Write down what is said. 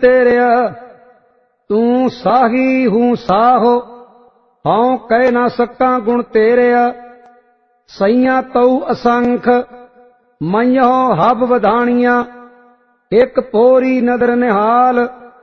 तेरिया। तू साही हूँ साहो, हाँ कह ना सका गुण तेरिया। सैया तऊ असंख, मैयो हब बधानिया। एक पोरी नदर निहाल,